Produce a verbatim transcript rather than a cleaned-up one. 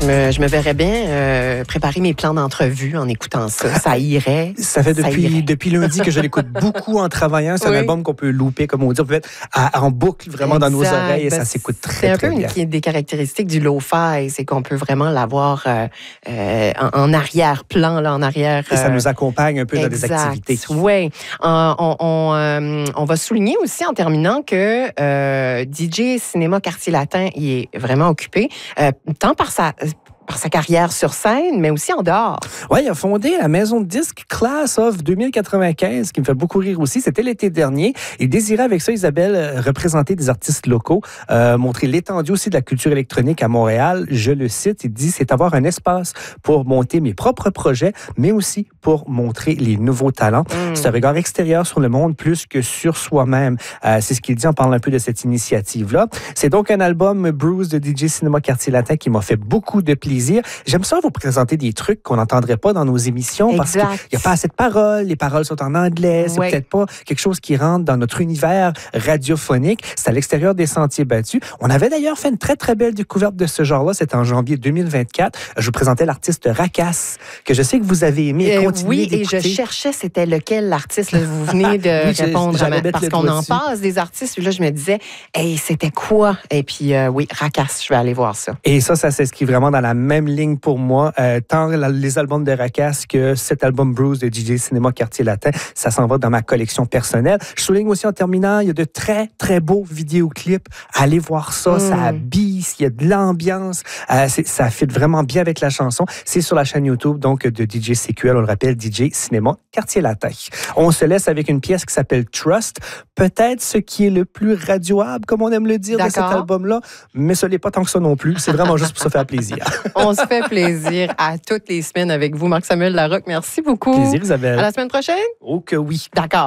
Je me, je me verrais bien euh, préparer mes plans d'entrevue en écoutant ça. Ça irait. Ça fait ça depuis, irait. depuis lundi que je l'écoute beaucoup en travaillant. C'est Oui. un album qu'on peut louper, comme on dit, on peut mettre à- en boucle vraiment Exact. dans nos oreilles et Ben, ça s'écoute très, C'est un très peu bien. une des caractéristiques du lo-fi, c'est qu'on peut vraiment l'avoir euh, euh, en, en arrière-plan, là, en arrière. Et ça euh, nous accompagne un peu dans des exact. activités. Oui. On, on, on, euh, on va souligner aussi en terminant que euh, D J Cinéma Quartier Latin, il est vraiment occupé, euh, tant par sa... par sa carrière sur scène, mais aussi en dehors. Oui, il a fondé la maison de disques Class of deux mille quatre-vingt-quinze, qui me fait beaucoup rire aussi. C'était l'été dernier. Il désirait avec ça, Isabelle, représenter des artistes locaux, euh, montrer l'étendue aussi de la culture électronique à Montréal. Je le cite, il dit, c'est avoir un espace pour monter mes propres projets, mais aussi pour montrer les nouveaux talents. Mm. C'est un regard extérieur sur le monde plus que sur soi-même. Euh, c'est ce qu'il dit en parlant un peu de cette initiative-là. C'est donc un album Bruce de D J Cinéma Quartier Latin qui m'a fait beaucoup de plaisir. J'aime ça vous présenter des trucs qu'on n'entendrait pas dans nos émissions exact. Parce qu'il n'y a pas assez de paroles, les paroles sont en anglais, c'est ouais. peut-être pas quelque chose qui rentre dans notre univers radiophonique, c'est à l'extérieur des sentiers battus. On avait d'ailleurs fait une très très belle découverte de ce genre-là, c'était en janvier deux mille vingt-quatre. Je vous présentais l'artiste Rakas, que je sais que vous avez aimé et euh, continuez Oui, d'écouter. et je cherchais c'était lequel l'artiste, là, vous venez de oui, répondre à ma... parce qu'on en dessus. passe des artistes, puis là je me disais, hey, c'était quoi? Et puis euh, oui, Rakas, je vais aller voir ça. Et ça, ça s'inscrit vraiment dans la même ligne pour moi, euh, tant la, les albums de Rakas que cet album Bruce de D J Cinéma Quartier Latin, ça s'en va dans ma collection personnelle. Je souligne aussi en terminant, il y a de très, très beaux vidéoclips. Allez voir ça, mm. ça habille, il y a de l'ambiance, euh, ça fit vraiment bien avec la chanson. C'est sur la chaîne YouTube donc de D J C Q L, on le rappelle, D J Cinéma Quartier Latin. On se laisse avec une pièce qui s'appelle Trust, peut-être ce qui est le plus radioable, comme on aime le dire, de cet album-là, mais ce n'est pas tant que ça non plus. C'est vraiment juste pour se faire plaisir. On se fait plaisir à toutes les semaines avec vous, Marc-Samuel Larocque. Merci beaucoup. Plaisir, Isabelle. À la semaine prochaine? Oh que oui. D'accord.